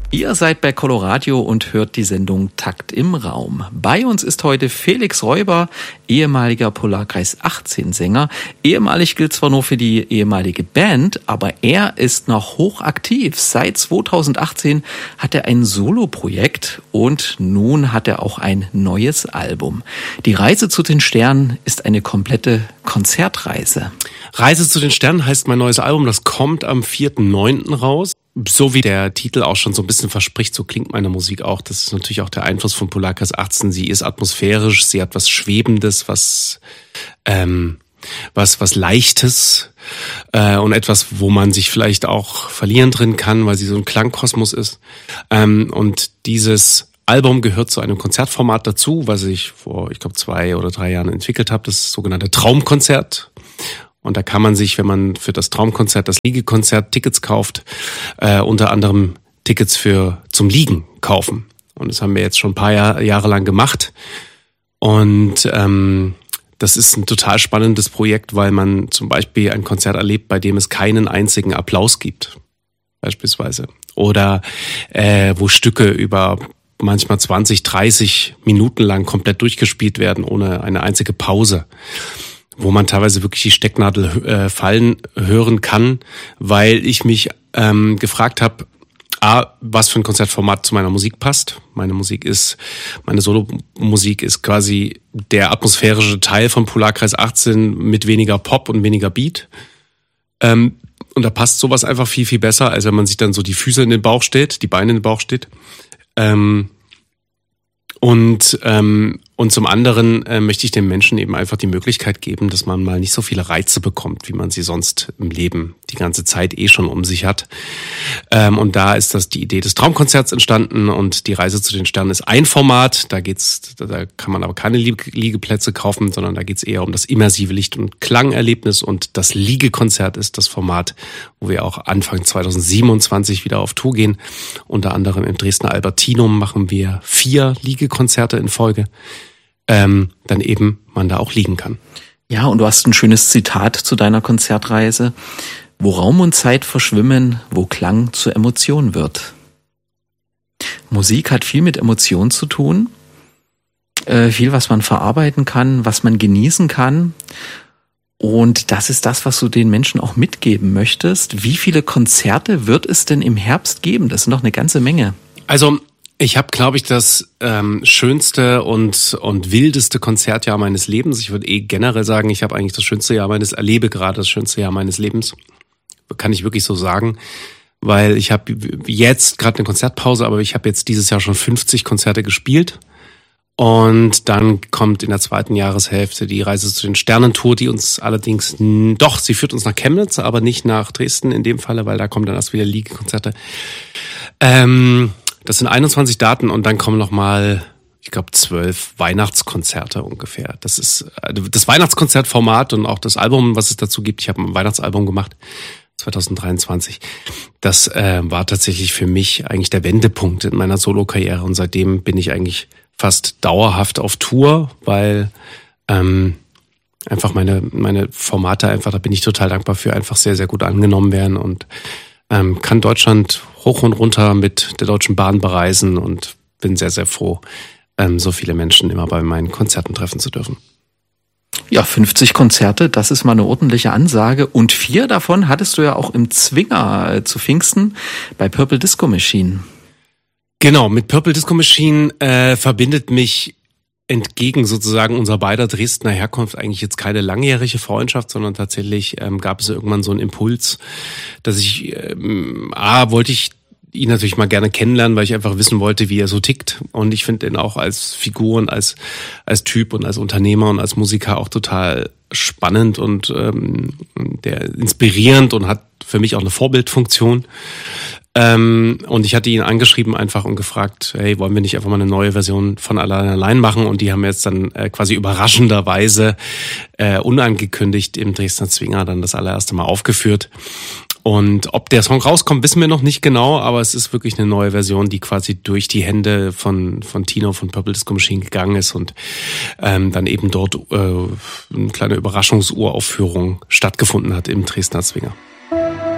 Ihr seid bei Coloradio und hört die Sendung Takt im Raum. Bei uns ist heute Felix Räuber, ehemaliger Polarkreis 18 Sänger. Ehemalig gilt zwar nur für die ehemalige Band, aber er ist noch hochaktiv. Seit 2018 hat er ein Soloprojekt und nun hat er auch ein neues Album. Die Reise zu den Sternen ist eine komplette Konzertreise. Reise zu den Sternen heißt mein neues Album, das kommt am 4.9. raus. So wie der Titel auch schon so ein bisschen verspricht, so klingt meine Musik auch. Das ist natürlich auch der Einfluss von Polarkreis 18. Sie ist atmosphärisch, sie hat was Schwebendes, was Leichtes und etwas, wo man sich vielleicht auch verlieren drin kann, weil sie so ein Klangkosmos ist. Und dieses Album gehört zu einem Konzertformat dazu, was ich vor, ich glaube, 2 oder 3 Jahren entwickelt habe, das sogenannte Traumkonzert. Und da kann man sich, wenn man für das Traumkonzert, das Liegekonzert Tickets kauft, unter anderem Tickets zum Liegen kaufen. Und das haben wir jetzt schon ein paar Jahre lang gemacht. Und das ist ein total spannendes Projekt, weil man zum Beispiel ein Konzert erlebt, bei dem es keinen einzigen Applaus gibt, beispielsweise. Oder wo Stücke über manchmal 20, 30 Minuten lang komplett durchgespielt werden, ohne eine einzige Pause. Wo man teilweise wirklich die Stecknadel fallen hören kann, weil ich mich gefragt habe, was für ein Konzertformat zu meiner Musik passt. Meine Solomusik ist quasi der atmosphärische Teil von Polarkreis 18 mit weniger Pop und weniger Beat. Und da passt sowas einfach viel, viel besser, als wenn man sich dann so die Füße in den Bauch stellt, die Beine in den Bauch steht. Und zum anderen möchte ich den Menschen eben einfach die Möglichkeit geben, dass man mal nicht so viele Reize bekommt, wie man sie sonst im Leben die ganze Zeit schon um sich hat. Und da ist die Idee des Traumkonzerts entstanden und die Reise zu den Sternen ist ein Format. Da kann man aber keine Liegeplätze kaufen, sondern da geht's eher um das immersive Licht- und Klangerlebnis und das Liegekonzert ist das Format, wo wir auch Anfang 2027 wieder auf Tour gehen. Unter anderem im Dresdner Albertinum machen wir 4 Liegekonzerte in Folge. Dann eben man da auch liegen kann. Ja, und du hast ein schönes Zitat zu deiner Konzertreise. Wo Raum und Zeit verschwimmen, wo Klang zur Emotion wird. Musik hat viel mit Emotionen zu tun. Viel, was man verarbeiten kann, was man genießen kann. Und das ist das, was du den Menschen auch mitgeben möchtest. Wie viele Konzerte wird es denn im Herbst geben? Das sind doch eine ganze Menge. Also ich habe, glaube ich, das schönste und wildeste Konzertjahr meines Lebens. Ich würde generell sagen, ich habe eigentlich erlebe gerade das schönste Jahr meines Lebens. Kann ich wirklich so sagen. Weil ich habe jetzt gerade eine Konzertpause, aber ich habe jetzt dieses Jahr schon 50 Konzerte gespielt. Und dann kommt in der 2. Jahreshälfte die Reise zu den Sternen-Tour, die uns allerdings, sie führt uns nach Chemnitz, aber nicht nach Dresden in dem Falle, weil da kommen dann erst wieder Liegekonzerte. Das sind 21 Daten und dann kommen nochmal, ich glaube, 12 Weihnachtskonzerte ungefähr. Das ist das Weihnachtskonzertformat und auch das Album, was es dazu gibt. Ich habe ein Weihnachtsalbum gemacht, 2023. Das war tatsächlich für mich eigentlich der Wendepunkt in meiner Solokarriere und seitdem bin ich eigentlich fast dauerhaft auf Tour, weil einfach meine Formate einfach, da bin ich total dankbar für, einfach sehr, sehr gut angenommen werden und kann Deutschland hoch und runter mit der Deutschen Bahn bereisen und bin sehr, sehr froh, so viele Menschen immer bei meinen Konzerten treffen zu dürfen. Ja, 50 Konzerte, das ist mal eine ordentliche Ansage. Und 4 davon hattest du ja auch im Zwinger zu Pfingsten bei Purple Disco Machine. Genau, mit Purple Disco Machine verbindet mich entgegen sozusagen unserer beider Dresdner Herkunft eigentlich jetzt keine langjährige Freundschaft, sondern tatsächlich gab es irgendwann so einen Impuls, dass wollte ich ihn natürlich mal gerne kennenlernen, weil ich einfach wissen wollte, wie er so tickt. Und ich finde ihn auch als Figur und als Typ und als Unternehmer und als Musiker auch total spannend und der inspirierend und hat für mich auch eine Vorbildfunktion. Und ich hatte ihn angeschrieben einfach und gefragt, hey, wollen wir nicht einfach mal eine neue Version von Allein machen? Und die haben jetzt dann quasi überraschenderweise unangekündigt im Dresdner Zwinger dann das allererste Mal aufgeführt. Und ob der Song rauskommt, wissen wir noch nicht genau, aber es ist wirklich eine neue Version, die quasi durch die Hände von Tino von Purple Disco Machine gegangen ist und dann eben dort eine kleine Überraschungsuraufführung stattgefunden hat im Dresdner Zwinger.